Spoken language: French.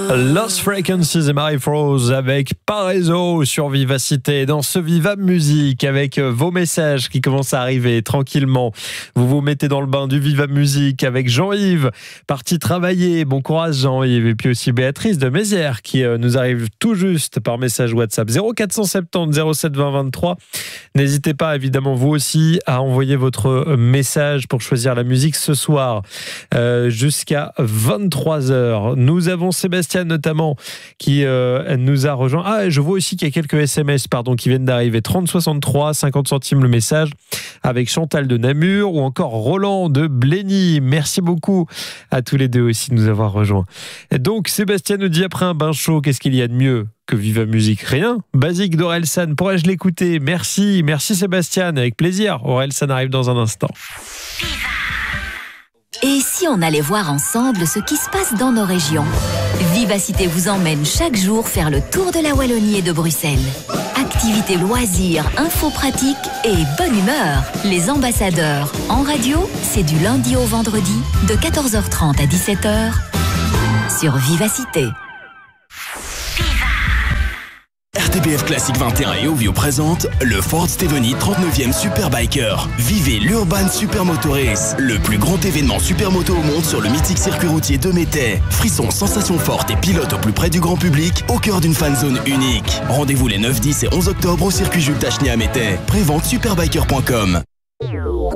Lost Frequencies et Marie Froze avec Paraiso sur Vivacité. Dans ce Viva Musique, avec vos messages qui commencent à arriver tranquillement. Vous vous mettez dans le bain du Viva Musique avec Jean-Yves, parti travailler. Bon courage Jean-Yves. Et puis aussi Béatrice de Mézières qui nous arrive tout juste par message WhatsApp 0470 07 20 23. N'hésitez pas évidemment vous aussi à envoyer votre message pour choisir la musique ce soir jusqu'à 23h. Nous avons Sébastien notamment qui nous a rejoint. Ah, je vois aussi qu'il y a quelques SMS qui viennent d'arriver. 3063, 50 centimes le message avec Chantal de Namur ou encore Roland de Blény. Merci beaucoup à tous les deux aussi de nous avoir rejoints. Et donc Sébastien nous dit après un bain chaud, qu'est-ce qu'il y a de mieux que Viva Musique? Rien. Basique d'Orelsan, pourrais-je l'écouter? Merci Sébastien, avec plaisir. Orelsan arrive dans un instant. Et si on allait voir ensemble ce qui se passe dans nos régions? Vivacité vous emmène chaque jour faire le tour de la Wallonie et de Bruxelles. Activités, loisirs, infos pratiques et bonne humeur. Les ambassadeurs en radio, c'est du lundi au vendredi de 14h30 à 17h sur Vivacité. RTBF Classique 21 et Ovio présente le Ford Steveny 39e Superbiker. Vivez l'Urban Supermoto Race, le plus grand événement supermoto au monde sur le mythique circuit routier de Métais. Frissons, sensations fortes et pilote au plus près du grand public, au cœur d'une fan zone unique. Rendez-vous les 9, 10 et 11 octobre au circuit Jules Tacheny à Métais. Prévente superbiker.com.